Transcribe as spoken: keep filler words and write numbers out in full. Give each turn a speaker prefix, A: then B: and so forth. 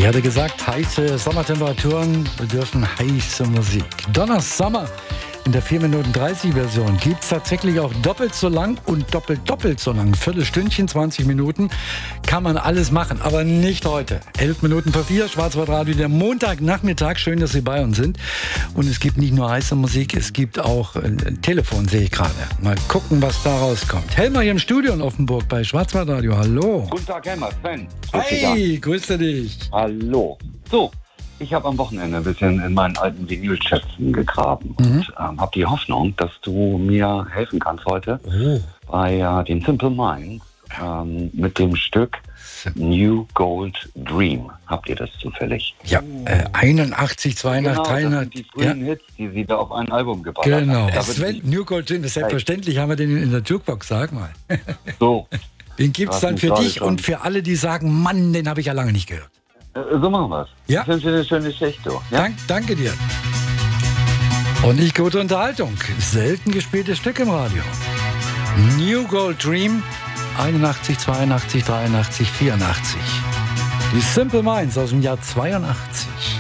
A: Ich hatte gesagt, heiße Sommertemperaturen bedürfen heiße Musik. Donna Summer in der vier Minuten dreißig Version gibt es tatsächlich auch doppelt so lang und doppelt doppelt so lang. Viertelstündchen, zwanzig Minuten kann man alles machen, aber nicht heute. elf Minuten vor vier, Schwarzwaldradio, der Montagnachmittag. Schön, dass Sie bei uns sind. Und es gibt nicht nur heiße Musik, es gibt auch ein Telefon, sehe ich gerade. Mal gucken, was da rauskommt. Helmer hier im Studio in Offenburg bei Schwarzwaldradio. Hallo.
B: Guten Tag, Helmer. Sven.
A: Hey, grüße dich.
B: Hallo. So, ich habe am Wochenende ein bisschen in meinen alten Vinylschätzen gegraben mhm. und ähm, habe die Hoffnung, dass du mir helfen kannst heute oh. bei äh, den Simple Minds ähm, mit dem Stück New Gold Dream. Habt ihr das zufällig?
A: Ja, äh, einundachtzig, zweiundachtzig,
B: genau,
A: dreihundert.
B: Das sind die frühen ja. Hits, die sie da auf ein Album gebracht haben.
A: Genau. Sven, New Gold Dream, das ist selbstverständlich, haben wir den in der Jukebox, sag mal.
B: So.
A: Den gibt es dann für dich schon. Und für alle, die sagen, Mann, den habe ich ja lange nicht gehört.
B: So machen wir es.
A: Ja?
B: Ich wünsche dir eine schöne Geschichte. Ja?
A: Dank, danke dir. Und nicht gute Unterhaltung. Selten gespieltes Stück im Radio. New Gold Dream, einundachtzig, zweiundachtzig, dreiundachtzig, vierundachtzig. Die Simple Minds aus dem Jahr zweiundachtzig.